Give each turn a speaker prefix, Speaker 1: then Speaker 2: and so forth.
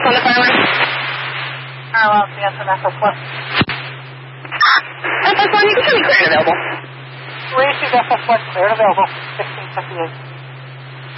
Speaker 1: on the phone.
Speaker 2: Carlisle, CSMS Flip.
Speaker 1: FS1, you can tell me clear and available.
Speaker 2: 3 FS1 clear and available, 1658.